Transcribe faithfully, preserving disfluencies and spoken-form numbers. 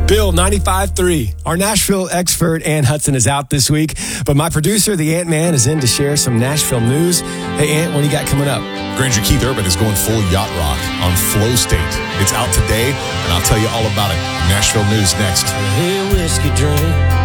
Bill, ninety-five three. Our Nashville expert, Ant Hudson, is out this week, but my producer, the Ant-Man, is in to share some Nashville news. Hey, Ant, what do you got coming up? Granger Keith Urban is going full yacht rock on Flow State. It's out today, and I'll tell you all about it. Nashville news next. Hey, whiskey drink.